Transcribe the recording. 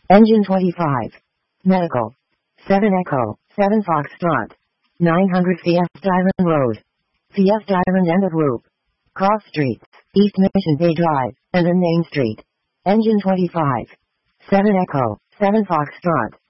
Engine 25. Medical. 7 Echo, 7 Foxtrot. 900 Fiesta Island Road. Fiesta Island End of Loop. Cross Streets, East Mission Bay Drive, and then Main Street. Engine 25. 7 Echo, 7 Foxtrot.